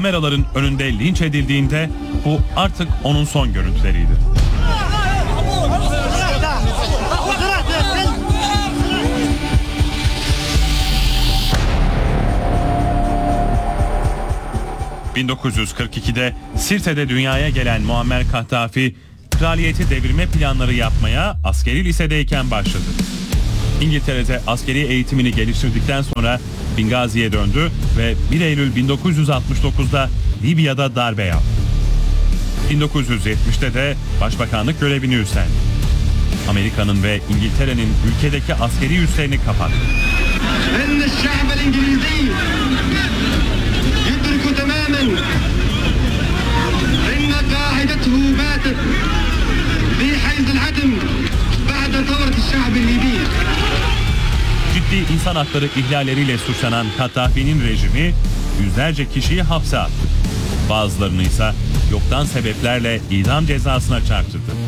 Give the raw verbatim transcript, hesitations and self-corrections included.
kameraların önünde linç edildiğinde bu artık onun son görüntüleriydi. bin dokuz yüz kırk ikide Sirte'de dünyaya gelen Muammer Kaddafi, kraliyeti devirme planları yapmaya askeri lisedeyken başladı. İngiltere'de askeri eğitimini geliştirdikten sonra Bingazi'ye döndü ve bir Eylül bin dokuz yüz altmış dokuzda Libya'da darbe yaptı. bin dokuz yüz yetmişte de başbakanlık görevini üstlendi. Amerika'nın ve İngiltere'nin ülkedeki askeri üslerini kapattı. Ciddi insan hakları ihlalleriyle suçlanan Kaddafi'nin rejimi yüzlerce kişiyi hapse attı. Bazılarını ise yoktan sebeplerle idam cezasına çarptırdı.